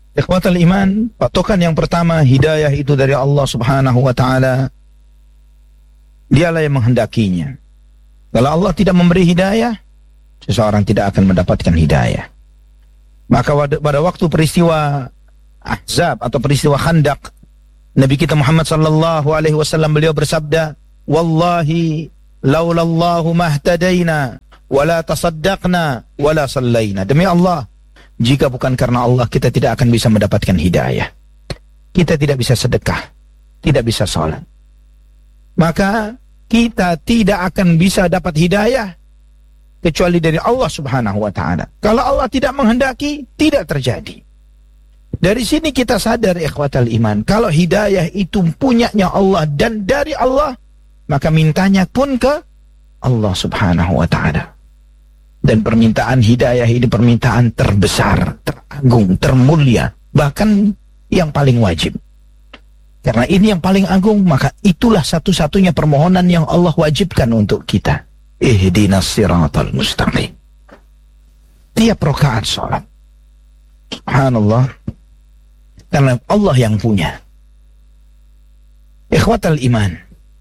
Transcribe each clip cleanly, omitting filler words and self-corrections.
Ikhwatal iman, patokan yang pertama, hidayah itu dari Allah subhanahu wa ta'ala. Dialah yang menghendakinya. Kalau Allah tidak memberi hidayah, seseorang tidak akan mendapatkan hidayah. Maka pada waktu peristiwa Ahzab atau peristiwa Khandaq, Nabi kita Muhammad sallallahu alaihi wasallam beliau bersabda, "Wallahi laulallahu mahtadaina wala tasaddaqna wala sallaina." Demi Allah, jika bukan karena Allah, kita tidak akan bisa mendapatkan hidayah. Kita tidak bisa sedekah, tidak bisa salat. Maka kita tidak akan bisa dapat hidayah kecuali dari Allah subhanahu wa ta'ala. Kalau Allah tidak menghendaki, tidak terjadi. Dari sini kita sadar, ikhwatal iman, kalau hidayah itu punyanya Allah dan dari Allah, maka mintanya pun ke Allah subhanahu wa ta'ala. Dan permintaan hidayah ini permintaan terbesar, teragung, termulia, bahkan yang paling wajib. Karena ini yang paling agung, maka itulah satu-satunya permohonan yang Allah wajibkan untuk kita. Ihdinas siratal mustaqim. Tiap rakaat salat, subhanallah, karena Allah yang punya. Ikhwatal iman,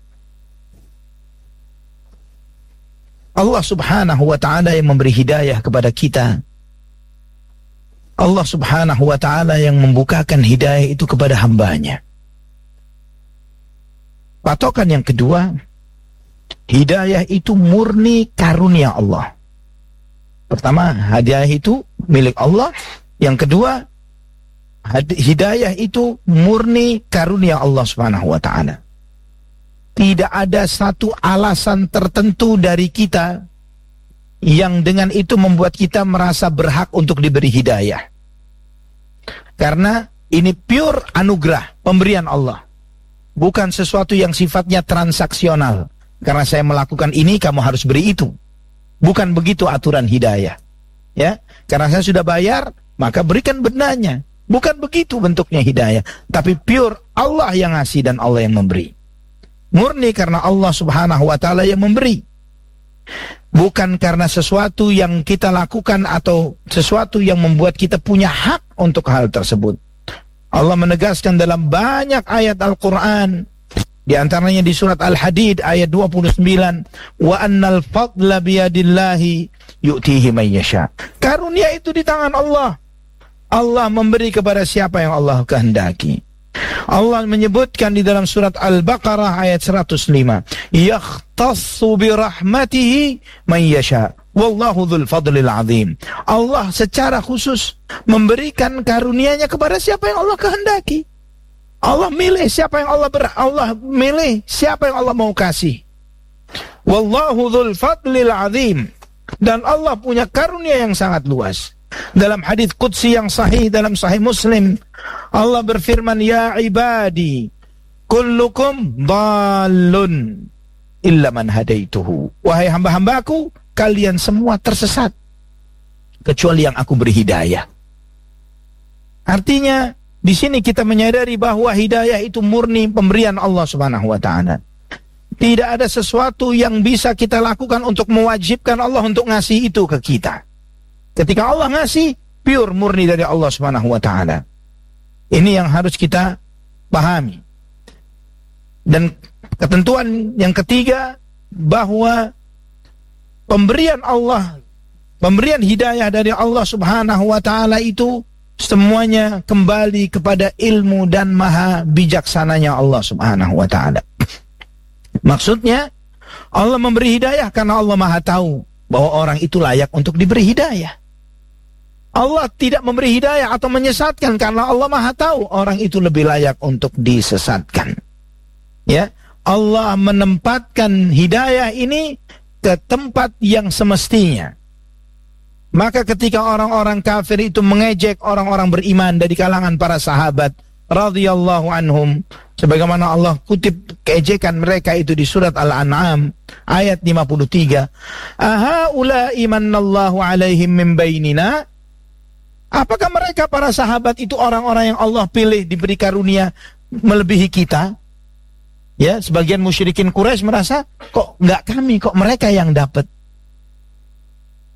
Allah subhanahu wa ta'ala yang memberi hidayah kepada kita. Allah subhanahu wa ta'ala yang membukakan hidayah itu kepada hambanya. Patokan yang kedua, hidayah itu murni karunia Allah. Pertama, hidayah itu milik Allah. Yang kedua, hidayah itu murni karunia Allah subhanahu wa ta'ala. Tidak ada satu alasan tertentu dari kita yang dengan itu membuat kita merasa berhak untuk diberi hidayah. Karena ini pure anugerah, pemberian Allah. Bukan sesuatu yang sifatnya transaksional. Karena saya melakukan ini, kamu harus beri itu. Bukan begitu aturan hidayah. Ya, karena saya sudah bayar, maka berikan bendanya. Bukan begitu bentuknya hidayah. Tapi pure Allah yang ngasih dan Allah yang memberi. Murni karena Allah subhanahu wa ta'ala yang memberi. Bukan karena sesuatu yang kita lakukan atau sesuatu yang membuat kita punya hak untuk hal tersebut. Allah menegaskan dalam banyak ayat Al-Quran. Di antaranya di surat Al-Hadid ayat 29. Wa annal fadla biyadillahi yu'tihi man yasha. Karunia itu di tangan Allah. Allah memberi kepada siapa yang Allah kehendaki. Allah menyebutkan di dalam surat Al-Baqarah ayat 105. Yakhtassu birahmatihi man yasha. Wallahu dzul fadlil azim. Allah secara khusus memberikan karunia-Nya kepada siapa yang Allah kehendaki. Allah milih siapa yang Allah milih siapa yang Allah mau kasih. Wallahu dzul fadlil azim. Dan Allah punya karunia yang sangat luas. Dalam hadis qudsi yang sahih dalam sahih Muslim, Allah berfirman, ya ibadi kullukum dhalun illa man hadaituhu. Wahai hamba-hambaku, kalian semua tersesat kecuali yang aku beri hidayah. Artinya di sini kita menyadari bahwa hidayah itu murni pemberian Allah Subhanahu wa taala. Tidak ada sesuatu yang bisa kita lakukan untuk mewajibkan Allah untuk ngasih itu ke kita. Ketika Allah ngasih, pure murni dari Allah Subhanahu wa ta'ala. Ini yang harus kita pahami. Dan ketentuan yang ketiga, bahwa pemberian Allah, pemberian hidayah dari Allah Subhanahu wa ta'ala itu semuanya kembali kepada ilmu dan maha bijaksananya Allah Subhanahu wa ta'ala. Maksudnya, Allah memberi hidayah karena Allah maha tahu bahwa orang itu layak untuk diberi hidayah. Allah tidak memberi hidayah atau menyesatkan karena Allah maha tahu orang itu lebih layak untuk disesatkan. Ya, Allah menempatkan hidayah ini ke tempat yang semestinya. Maka ketika orang-orang kafir itu mengejek orang-orang beriman dari kalangan para sahabat radhiyallahu anhum, sebagaimana Allah kutip keejekan mereka itu di surat Al-An'am ayat 53. Aha ulai manallahu alaihim min bainina. Apakah mereka para sahabat itu orang-orang yang Allah pilih diberi karunia melebihi kita? Ya, sebagian musyrikin Quraisy merasa kok enggak kami, kok mereka yang dapat.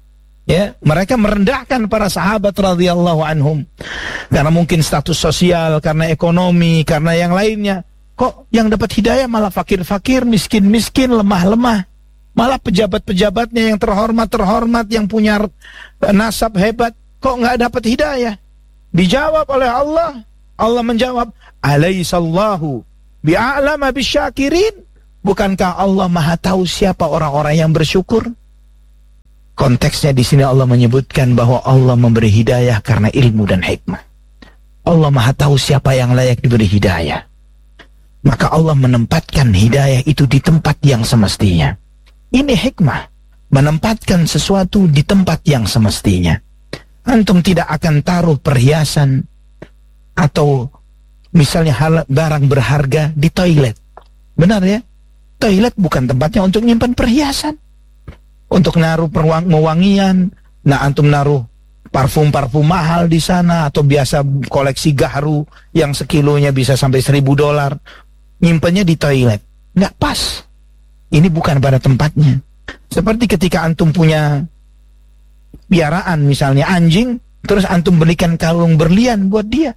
Ya, mereka merendahkan para sahabat radhiyallahu anhum karena mungkin status sosial, karena ekonomi, karena yang lainnya. Kok yang dapat hidayah malah fakir-fakir, miskin-miskin, lemah-lemah. Malah pejabat-pejabatnya yang terhormat-terhormat, yang punya nasab hebat, kok nggak dapat hidayah? Dijawab oleh Allah. Allah menjawab, "Alaihissallahu bi'a'lama bisyakirin?" Bukankah Allah Maha tahu siapa orang-orang yang bersyukur? Konteksnya di sini Allah menyebutkan bahwa Allah memberi hidayah karena ilmu dan hikmah. Allah Maha tahu siapa yang layak diberi hidayah. Maka Allah menempatkan hidayah itu di tempat yang semestinya. Ini hikmah, menempatkan sesuatu di tempat yang semestinya. Antum tidak akan taruh perhiasan atau misalnya barang berharga di toilet. Benar ya? Toilet bukan tempatnya untuk menyimpan perhiasan. Untuk naruh mewangian, nah antum naruh parfum-parfum mahal di sana, atau biasa koleksi gaharu yang sekilonya bisa sampai $1.000, nyimpannya di toilet. Nggak pas. Ini bukan pada tempatnya. Seperti ketika antum punya piaraan, misalnya anjing, terus antum belikan kalung berlian buat dia.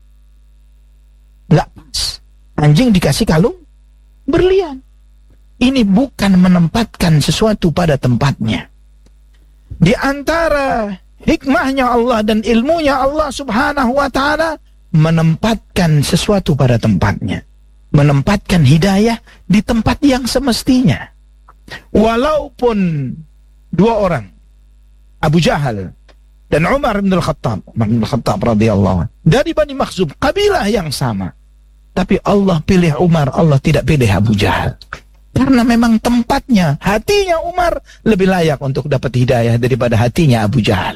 Nggak pas. Anjing dikasih kalung berlian. Ini bukan menempatkan sesuatu pada tempatnya. Di antara hikmahnya Allah dan ilmunya Allah subhanahu wa ta'ala, menempatkan sesuatu pada tempatnya. Menempatkan hidayah di tempat yang semestinya. Walaupun dua orang, Abu Jahal dan Umar bin Al-Khattab radhiyallahu anhu, dari Bani Makhzum, kabilah yang sama. Tapi Allah pilih Umar, Allah tidak pilih Abu Jahal. Karena memang tempatnya, hatinya Umar lebih layak untuk dapat hidayah daripada hatinya Abu Jahal.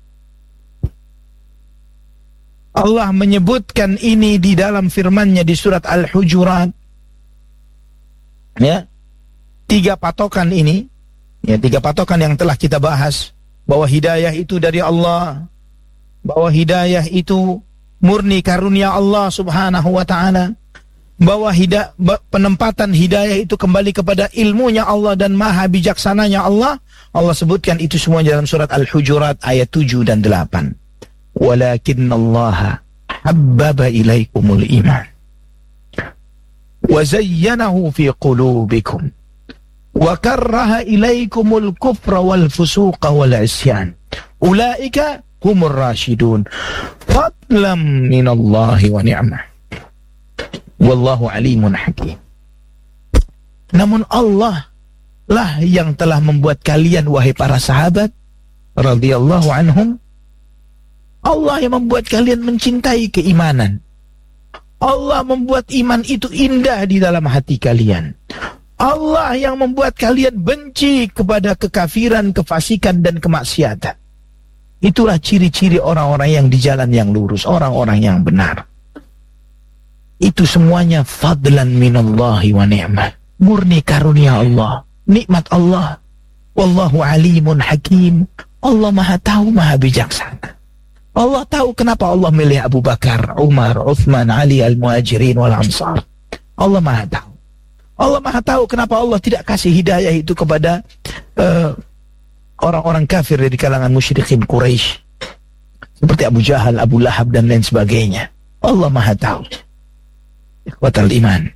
Allah menyebutkan ini di dalam firman-Nya di surat Al-Hujurat. Ya. 3 patokan ini, ya, 3 patokan yang telah kita bahas, bahwa hidayah itu dari Allah, bahwa hidayah itu murni karunia Allah subhanahu wa ta'ala, bahwa penempatan hidayah itu kembali kepada ilmunya Allah dan maha bijaksananya Allah. Allah sebutkan itu semua dalam surat Al-Hujurat ayat 7 dan 8. Walakinnallaha habbaba ilaikumul iman wa zayyanahu fi qulubikum wa karraha ilaikumul kufra wal fusuqa wal isyan ulaika humur rasyidun fadlan minallahi wa ni'mah wallahu alimun hakim. Namun Allah lah yang telah membuat kalian, wahai para sahabat radhiyallahu anhum, Allah yang membuat kalian mencintai keimanan. Allah membuat iman itu indah di dalam hati kalian. Allah yang membuat kalian benci kepada kekafiran, kefasikan dan kemaksiatan. Itulah ciri-ciri orang-orang yang di jalan yang lurus, orang-orang yang benar. Itu semuanya fadlan minallahi wa ni'mah. Murni karunia Allah, nikmat Allah. Wallahu alimun hakim. Allah maha tahu, maha bijaksana. Allah tahu kenapa Allah milih Abu Bakar, Umar, Uthman, Ali al-Muhajirin wal Ansar. Allah maha tahu. Allah maha tahu kenapa Allah tidak kasih hidayah itu kepada orang-orang kafir dari kalangan musyrikin Quraisy, seperti Abu Jahal, Abu Lahab dan lain sebagainya. Allah maha tahu. Ikhwatal iman.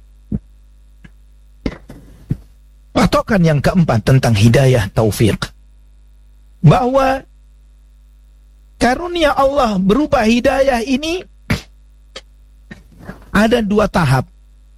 Patokan yang keempat tentang hidayah taufik, bahwa karunia Allah berupa hidayah ini ada 2 tahap.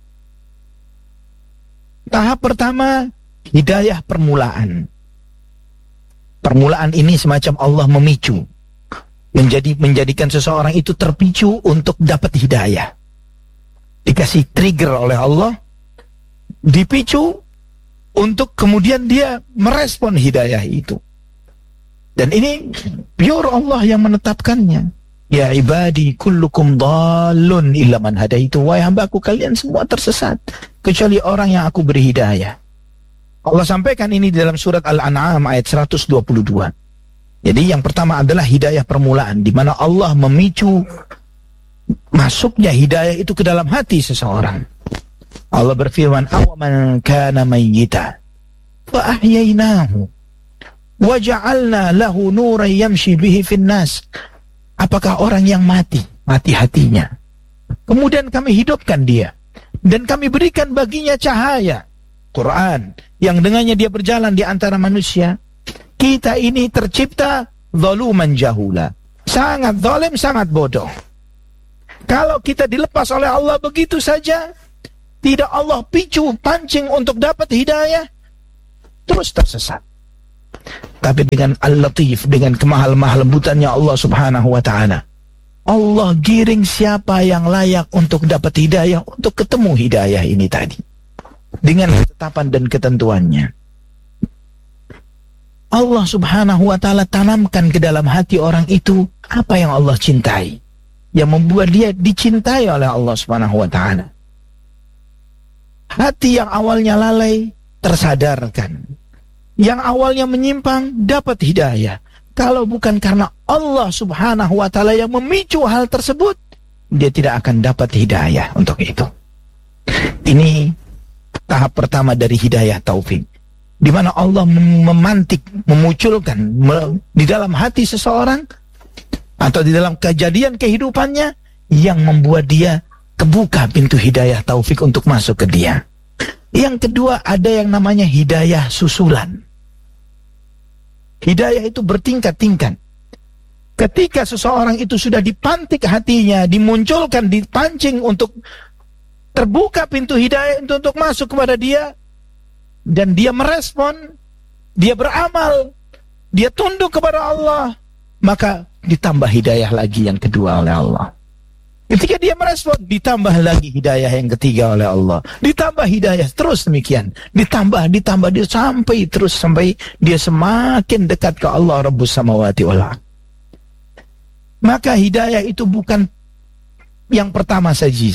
Tahap pertama, hidayah permulaan. Permulaan ini semacam Allah memicu, menjadikan seseorang itu terpicu untuk dapat hidayah. Dikasih trigger oleh Allah, dipicu untuk kemudian dia merespon hidayah itu. Dan ini pure Allah yang menetapkannya. Ya ibadi kullukum dhalun illa man hadaitu. Wahai hambaku, kalian semua tersesat kecuali orang yang aku beri hidayah. Allah sampaikan ini di dalam surat Al-An'am ayat 122. Jadi yang pertama adalah hidayah permulaan, di mana Allah memicu masuknya hidayah itu ke dalam hati seseorang. Allah berfirman, awaman kana mayyita fa ahyainahu Wa ja'alna lahu nuran yamshi bihi finnas. Apakah orang yang mati hatinya, kemudian kami hidupkan dia, dan kami berikan baginya cahaya, Quran, yang dengannya dia berjalan di antara manusia. Kita ini tercipta zaluman jahula, sangat zalim, sangat bodoh. Kalau kita dilepas oleh Allah begitu saja, tidak Allah picu, pancing untuk dapat hidayah, terus tersesat. Tapi dengan Al-Latif, dengan kemahal-mahal lembutannya Allah subhanahu wa ta'ala, Allah giring siapa yang layak untuk dapat hidayah, untuk ketemu hidayah ini tadi, dengan ketetapan dan ketentuannya. Allah subhanahu wa ta'ala tanamkan ke dalam hati orang itu apa yang Allah cintai, yang membuat dia dicintai oleh Allah subhanahu wa ta'ala. Hati yang awalnya lalai tersadarkan, yang awalnya menyimpang dapat hidayah. Kalau bukan karena Allah subhanahu wa ta'ala yang memicu hal tersebut, dia tidak akan dapat hidayah untuk itu. Ini tahap pertama dari hidayah taufik, di mana Allah memantik, memunculkan di dalam hati seseorang atau di dalam kejadian kehidupannya yang membuat dia kebuka pintu hidayah taufik untuk masuk ke dia. Yang kedua, ada yang namanya hidayah susulan. Hidayah itu bertingkat-tingkat. Ketika seseorang itu sudah dipantik hatinya, dimunculkan, dipancing untuk terbuka pintu hidayah untuk masuk kepada dia, dan dia merespon, dia beramal, dia tunduk kepada Allah, maka ditambah hidayah lagi yang kedua oleh Allah. Ketika dia merespon, ditambah lagi hidayah yang ketiga oleh Allah. Ditambah hidayah, terus demikian. Ditambah, dia sampai dia semakin dekat ke Allah Rabbus Samawati wal Ardh. Maka hidayah itu bukan yang pertama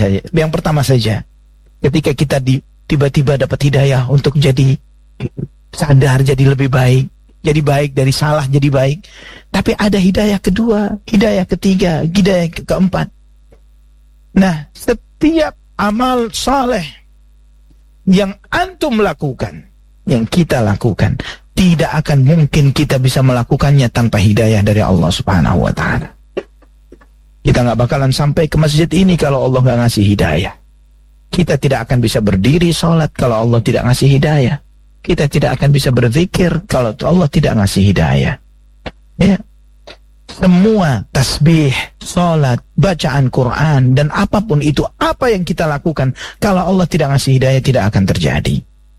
saja. Ketika kita tiba-tiba dapat hidayah untuk jadi sadar, jadi lebih baik, jadi baik dari salah jadi baik. Tapi ada hidayah kedua, hidayah ketiga, hidayah keempat. Nah, setiap amal saleh yang antum lakukan, yang kita lakukan, tidak akan mungkin kita bisa melakukannya tanpa hidayah dari Allah subhanahu wa ta'ala. Kita nggak bakalan sampai ke masjid ini kalau Allah nggak ngasih hidayah. Kita tidak akan bisa berdiri sholat kalau Allah tidak ngasih hidayah. Kita tidak akan bisa berzikir kalau Allah tidak ngasih hidayah. Ya. Semua tasbih, sholat, bacaan Quran, dan apapun itu, apa yang kita lakukan, kalau Allah tidak ngasih hidayah, tidak akan terjadi.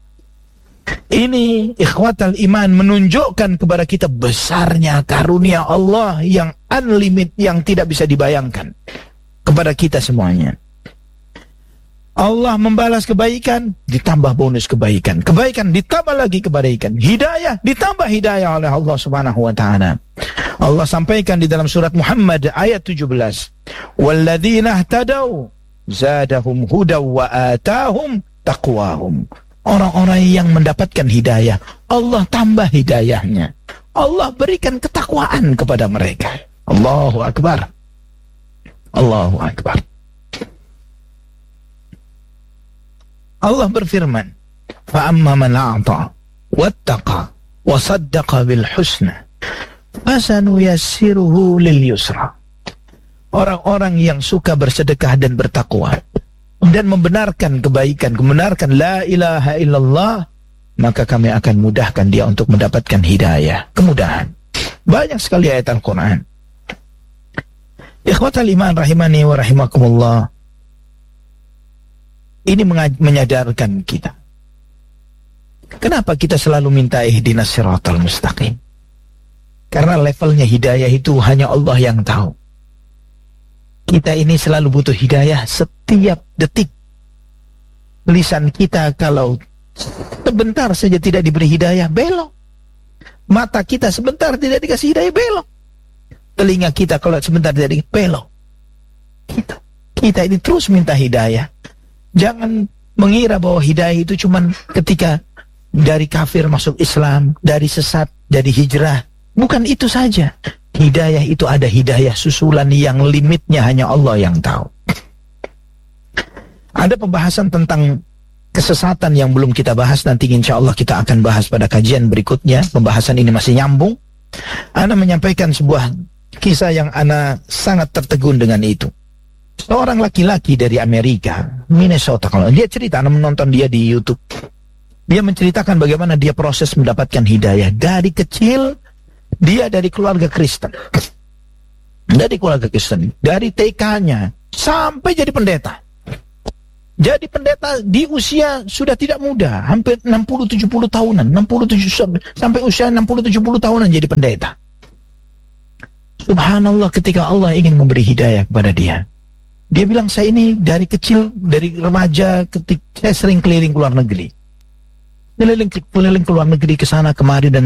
Ini ikhwatal iman menunjukkan kepada kita besarnya karunia Allah yang unlimited, yang tidak bisa dibayangkan kepada kita semuanya. Allah membalas kebaikan, ditambah bonus kebaikan. Kebaikan ditambah lagi kebaikan. Hidayah ditambah hidayah oleh Allah subhanahu wa ta'ala. Allah sampaikan di dalam surat Muhammad ayat 17. Walladzina ihtadaw zadahum hudaw wa atahum taqwahum. Orang-orang yang mendapatkan hidayah, Allah tambah hidayahnya. Allah berikan ketakwaan kepada mereka. Allahu Akbar. Allahu Akbar. Allah berfirman, فَأَمَّا مَنْ أَعْطَى وَاتَّقَى وَصَدَّقَ بِالْحُسْنَى فَسَنُيَسِّرُهُ لِلْيُسْرَى. Orang-orang yang suka bersedekah dan bertakwa dan membenarkan kebaikan, membenarkan la ilaha illallah, maka kami akan mudahkan dia untuk mendapatkan hidayah, kemudahan. Banyak sekali ayat Al-Quran. Ikhwatal iman rahimani wa rahimakumullah. Ini menyadarkan kita. Kenapa kita selalu minta ihdinas siratal mustaqim? Karena levelnya hidayah itu hanya Allah yang tahu. Kita ini selalu butuh hidayah setiap detik. Lisan kita kalau sebentar saja tidak diberi hidayah, belok. Mata kita sebentar tidak dikasih hidayah, belok. Telinga kita kalau sebentar tidak dikasih, belok. Kita ini terus minta hidayah. Jangan mengira bahwa hidayah itu cuman ketika dari kafir masuk Islam, dari sesat jadi hijrah. Bukan itu saja. Hidayah itu ada hidayah susulan yang limitnya hanya Allah yang tahu. Ada pembahasan tentang kesesatan yang belum kita bahas, nanti insya Allah kita akan bahas pada kajian berikutnya. Pembahasan ini masih nyambung. Ana menyampaikan sebuah kisah yang ana sangat tertegun dengan itu. Seorang laki-laki dari Amerika, Minnesota, kalau dia cerita, ana menonton dia di YouTube. Dia menceritakan bagaimana dia proses mendapatkan hidayah. Dari kecil, dia dari keluarga Kristen. Dari keluarga Kristen. Dari TK-nya sampai jadi pendeta. Jadi pendeta di usia sudah tidak muda, hampir 60-70 tahunan, 67 sampai usia 60-70 tahunan jadi pendeta. Subhanallah, ketika Allah ingin memberi hidayah kepada dia, dia bilang, saya ini dari kecil, dari remaja, saya sering keliling ke luar negeri. Keliling ke luar negeri, ke sana kemari, dan